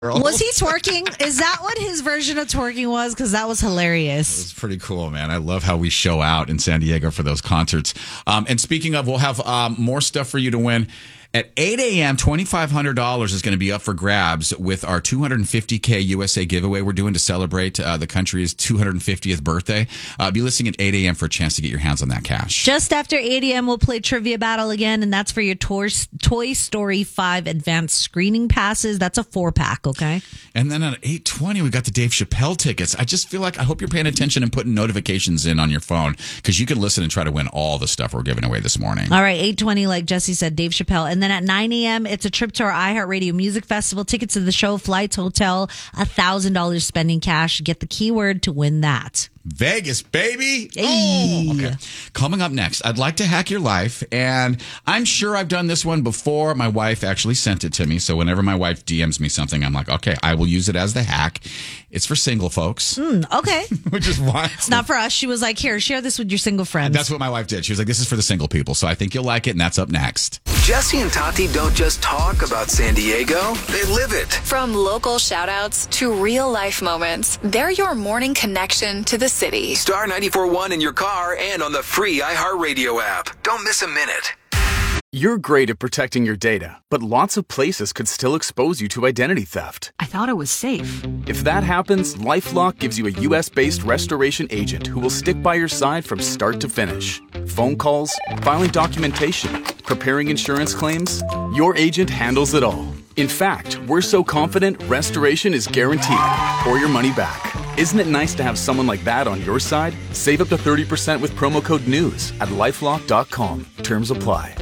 Was he twerking? Is that what his version of twerking was? Because that was hilarious. It's pretty cool, man. I love how we show out in San Diego for those concerts. And speaking of, we'll have more stuff for you to win. At 8 a.m., $2,500 is going to be up for grabs with our 250K USA giveaway we're doing to celebrate the country's 250th birthday. Be listening at 8 a.m. for a chance to get your hands on that cash. Just after 8 a.m., we'll play Trivia Battle again, and that's for your Toy Story 5 advanced screening passes. That's a 4-pack, okay? And then at 8:20, we got the Dave Chappelle tickets. I just feel like I hope you're paying attention and putting notifications in on your phone because you can listen and try to win all the stuff we're giving away this morning. All right, 8:20, like Jesse said, Dave Chappelle. And then at 9 a.m., it's a trip to our iHeartRadio Music Festival. Tickets to the show, flights, hotel, $1,000 spending cash. Get the keyword to win that. Vegas, baby. Hey. Oh, okay. Coming up next, I'd like to hack your life. And I'm sure I've done this one before. My wife actually sent it to me. So whenever my wife DMs me something, I'm like, okay, I will use it as the hack. It's for single folks. Okay. Which is why. It's not for us. She was like, here, share this with your single friends. That's what my wife did. She was like, this is for the single people. So I think you'll like it. And that's up next. Jesse and Tati don't just talk about San Diego, they live it. From local shout-outs to real-life moments, they're your morning connection to the city. Star 94.1 in your car and on the free iHeartRadio app. Don't miss a minute. You're great at protecting your data, but lots of places could still expose you to identity theft. I thought it was safe. If that happens, LifeLock gives you a U.S.-based restoration agent who will stick by your side from start to finish. Phone calls, filing documentation, preparing insurance claims, your agent handles it all. In fact, we're so confident restoration is guaranteed or your money back. Isn't it nice to have someone like that on your side? Save up to 30% with promo code NEWS at LifeLock.com. Terms apply.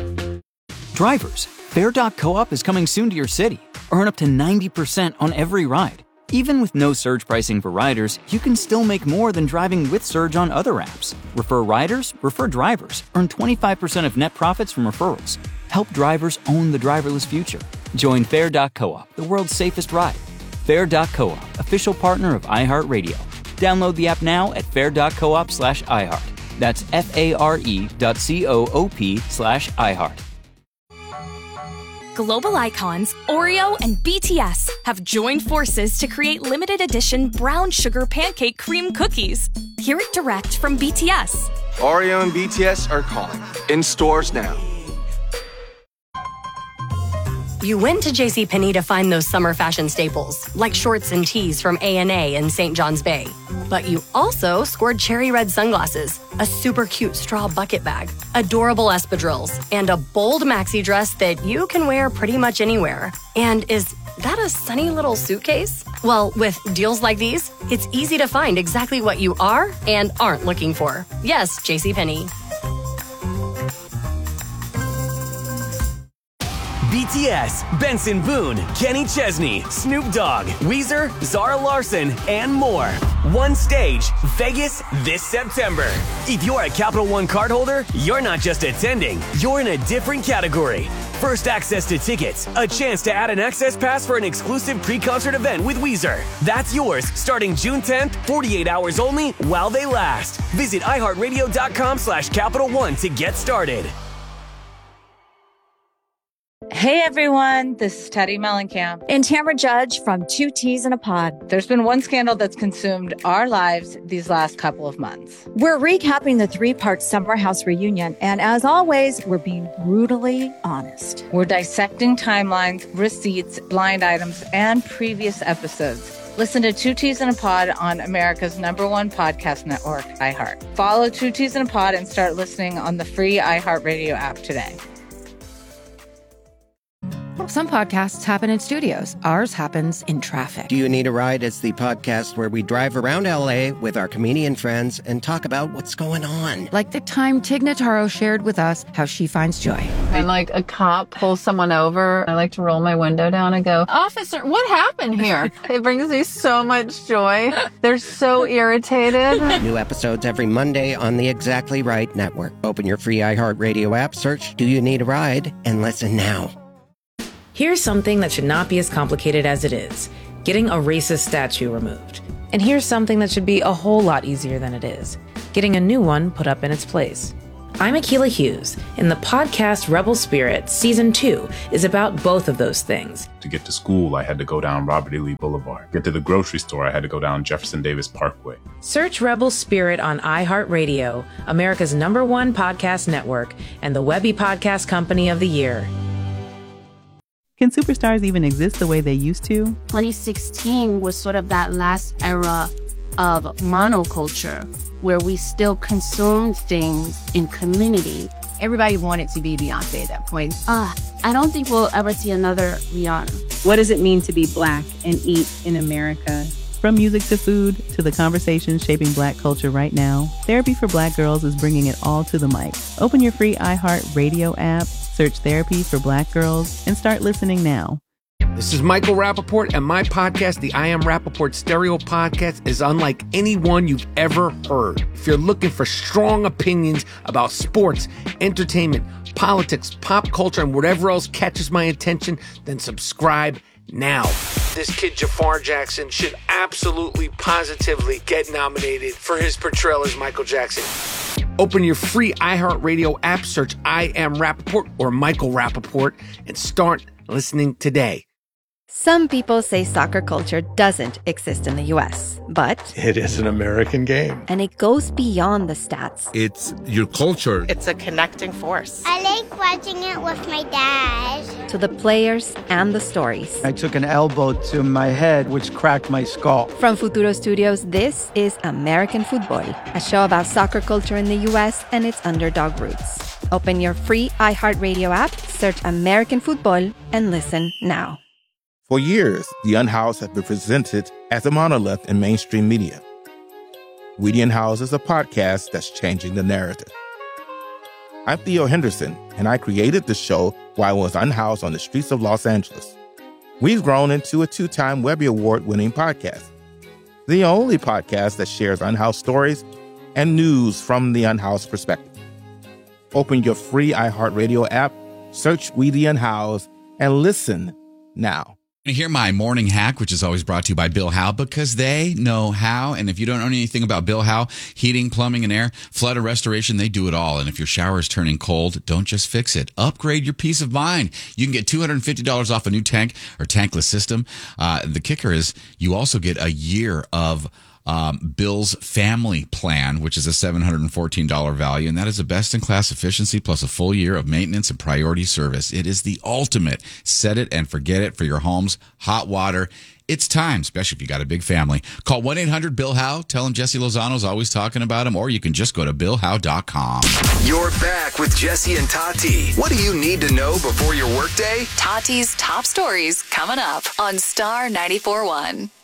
Drivers, Fare.coop is coming soon to your city. Earn up to 90% on every ride. Even with no surge pricing for riders, you can still make more than driving with Surge on other apps. Refer riders, refer drivers. Earn 25% of net profits from referrals. Help drivers own the driverless future. Join Fare.coop, the world's safest ride. Fare.coop, official partner of iHeartRadio. Download the app now at fare.coop/iHeart. That's FARE.coop/iHeart. Global icons Oreo and BTS have joined forces to create limited edition brown sugar pancake cream cookies. Hear it direct from BTS. Oreo and BTS are calling. In stores now. You went to JCPenney to find those summer fashion staples, like shorts and tees from A&A and St. John's Bay. But you also scored cherry red sunglasses, a super cute straw bucket bag, adorable espadrilles, and a bold maxi dress that you can wear pretty much anywhere. And is that a sunny little suitcase? Well, with deals like these, it's easy to find exactly what you are and aren't looking for. Yes, JCPenney. BTS, Benson Boone, Kenny Chesney, Snoop Dogg, Weezer, Zara Larsson, and more. One stage, Vegas this September. If you're a Capital One cardholder, you're not just attending, you're in a different category. First access to tickets, a chance to add an access pass for an exclusive pre-concert event with Weezer. That's yours starting June 10th, 48 hours only while they last. Visit iHeartRadio.com/Capital One to get started. Hey everyone, this is Teddy Mellencamp and Tamara Judge from Two Teas in a Pod. There's been one scandal that's consumed our lives these last couple of months. We're recapping the 3-part Summer House reunion, and as always, we're being brutally honest. We're dissecting timelines, receipts, blind items, and previous episodes. Listen to Two Teas in a Pod on America's #1 podcast network, iHeart. Follow Two Teas in a Pod and start listening on the free iHeartRadio app today. Some podcasts happen in studios. Ours happens in traffic. Do You Need a Ride? It's the podcast where we drive around L.A. with our comedian friends and talk about what's going on. Like the time Tig Notaro shared with us how she finds joy. When like a cop pulls someone over, I like to roll my window down and go, "Officer, what happened here?" It brings me so much joy. They're so irritated. New episodes every Monday on the Exactly Right Network. Open your free iHeartRadio app, search Do You Need a Ride, and listen now. Here's something that should not be as complicated as it is: getting a racist statue removed. And here's something that should be a whole lot easier than it is: getting a new one put up in its place. I'm Akilah Hughes, and the podcast Rebel Spirit Season 2 is about both of those things. To get to school, I had to go down Robert E. Lee Boulevard. To get to the grocery store, I had to go down Jefferson Davis Parkway. Search Rebel Spirit on iHeartRadio, America's #1 podcast network, and the Webby Podcast Company of the Year. Can superstars even exist the way they used to? 2016 was sort of that last era of monoculture, where we still consumed things in community. Everybody wanted to be Beyonce at that point. I don't think we'll ever see another Rihanna. What does it mean to be Black and eat in America? From music to food to the conversations shaping Black culture right now, Therapy for Black Girls is bringing it all to the mic. Open your free iHeartRadio app, search Therapy for Black Girls, and start listening now. This is Michael Rappaport, and my podcast, the I Am Rappaport Stereo Podcast, is unlike any one you've ever heard. If you're looking for strong opinions about sports, entertainment, politics, pop culture, and whatever else catches my attention, then subscribe now. This kid, Jafar Jackson, should absolutely, positively get nominated for his portrayal as Michael Jackson. Open your free iHeartRadio app, search I Am Rappaport or Michael Rappaport, and start listening today. Some people say soccer culture doesn't exist in the U.S., but it is an American game. And it goes beyond the stats. It's your culture. It's a connecting force. I like watching it with my dad. To the players and the stories. I took an elbow to my head, which cracked my skull. From Futuro Studios, this is American Football, a show about soccer culture in the U.S. and its underdog roots. Open your free iHeartRadio app, search American Football, and listen now. For years, The Unhoused have been presented as a monolith in mainstream media. We the Unhoused is a podcast that's changing the narrative. I'm Theo Henderson, and I created the show while I was unhoused on the streets of Los Angeles. We've grown into a 2-time Webby Award-winning podcast, the only podcast that shares unhoused stories and news from the unhoused perspective. Open your free iHeartRadio app, search We the Unhoused, and listen now. And hear my morning hack, which is always brought to you by Bill Howe, because they know how. And if you don't know anything about Bill Howe, heating, plumbing, and air, flood or restoration, they do it all. And if your shower is turning cold, don't just fix it. Upgrade your peace of mind. You can get $250 off a new tank or tankless system. The kicker is you also get a year of Bill's family plan, which is a $714 value, and that is a best-in-class efficiency plus a full year of maintenance and priority service. It is the ultimate set it and forget it for your home's hot water. It's time, especially if you got a big family. Call 1-800-BILL-HOWE. Tell them Jesse Lozano's always talking about him, or you can just go to BillHowe.com. You're back with Jesse and Tati. What do you need to know before your workday? Tati's top stories coming up on Star 94.1.